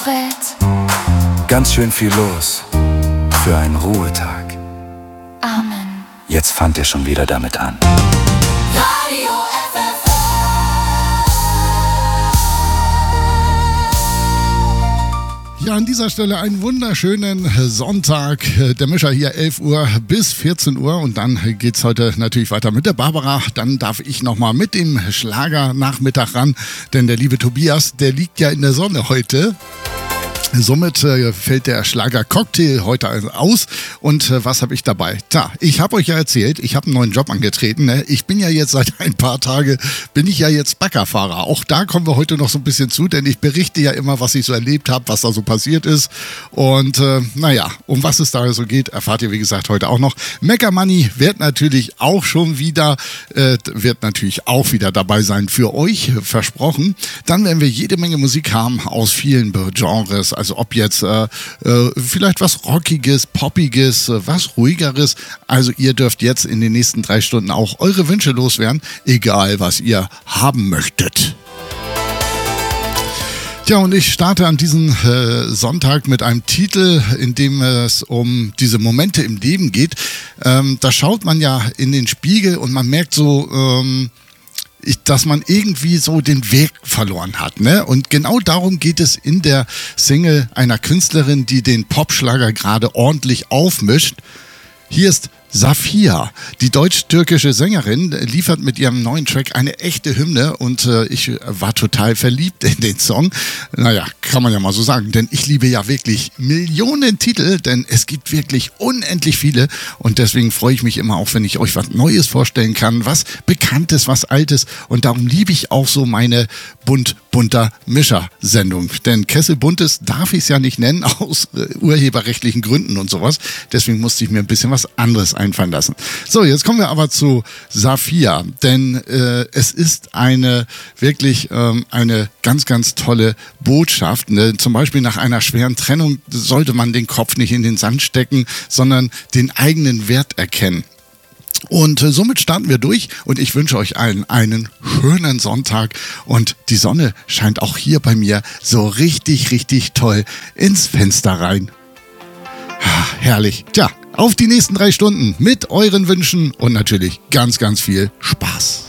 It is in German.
Alfred. Ganz schön viel los für einen Ruhetag. Amen. Jetzt fangt ihr schon wieder damit an. Radio FFH. Ja, an dieser Stelle einen wunderschönen Sonntag. Der Mischer hier 11 Uhr bis 14 Uhr und dann geht's heute natürlich weiter mit der Barbara. Dann darf ich nochmal mit dem Schlagernachmittag ran, denn der liebe Tobias, der liegt ja in der Sonne heute. Somit fällt der Schlager-Cocktail heute aus. Und was habe ich dabei? Tja, ich habe euch ja erzählt, ich habe einen neuen Job angetreten. Ne? Ich bin ja jetzt seit ein paar Tagen, Baggerfahrer. Auch da kommen wir heute noch so ein bisschen zu, denn ich berichte ja immer, was ich so erlebt habe, was da so passiert ist. Und naja, um was es da so geht, erfahrt ihr wie gesagt heute auch noch. Mecca Money wird natürlich auch wieder dabei sein für euch, versprochen. Dann werden wir jede Menge Musik haben aus vielen Genres. Also ob jetzt vielleicht was Rockiges, Poppiges, was Ruhigeres. Also ihr dürft jetzt in den nächsten 3 Stunden auch eure Wünsche loswerden, egal was ihr haben möchtet. Tja, und ich starte an diesem Sonntag mit einem Titel, in dem es um diese Momente im Leben geht. Da schaut man ja in den Spiegel und man merkt so, dass man irgendwie so den Weg verloren hat, ne? Und genau darum geht es in der Single einer Künstlerin, die den Popschlager gerade ordentlich aufmischt. Hier ist Safia, die deutsch-türkische Sängerin, liefert mit ihrem neuen Track eine echte Hymne und ich war total verliebt in den Song. Naja, kann man ja mal so sagen, denn ich liebe ja wirklich Millionen Titel, denn es gibt wirklich unendlich viele und deswegen freue ich mich immer auch, wenn ich euch was Neues vorstellen kann, was Bekanntes, was Altes und darum liebe ich auch so meine bunter Mischer-Sendung, denn Kesselbuntes darf ich es ja nicht nennen, aus urheberrechtlichen Gründen und sowas, deswegen musste ich mir ein bisschen was anderes einfallen lassen. So, jetzt kommen wir aber zu Safia, denn es ist eine ganz, ganz tolle Botschaft. Ne? Zum Beispiel nach einer schweren Trennung sollte man den Kopf nicht in den Sand stecken, sondern den eigenen Wert erkennen. Und somit starten wir durch und ich wünsche euch allen einen schönen Sonntag und die Sonne scheint auch hier bei mir so richtig, richtig toll ins Fenster rein. Herrlich. Tja, auf die nächsten 3 Stunden mit euren Wünschen und natürlich ganz, ganz viel Spaß.